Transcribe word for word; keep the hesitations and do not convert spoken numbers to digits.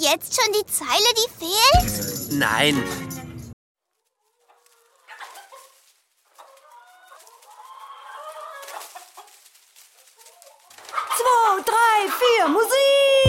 jetzt schon die Zeile, die fehlt? Nein. Zwei, drei, vier, Musik!